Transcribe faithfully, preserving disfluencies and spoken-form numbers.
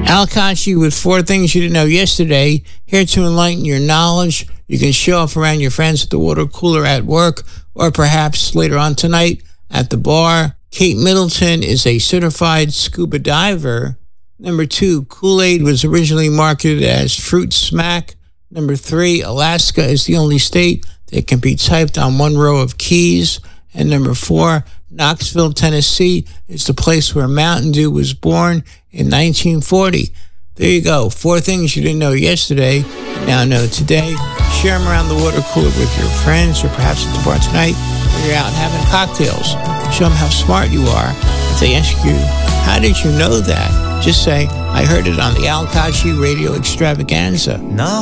Al Kachi with four things you didn't know yesterday, here to enlighten your knowledge. You can show off around your friends at the water cooler at work, or perhaps later on tonight at the bar. Kate Middleton is a certified scuba diver. Number two, Kool-Aid was originally marketed as Fruit Smack. Number three, Alaska is the only state that can be typed on one row of keys. And number four, Knoxville, Tennessee is the place where Mountain Dew was born in nineteen forty. There you go. Four things you didn't know yesterday, now know today. Share them around the water cooler with your friends, or perhaps at the bar tonight when you're out having cocktails. Show them how smart you are. If they ask you, how did you know that? Just say, I heard it on the Al Kachi Radio Extravaganza. No.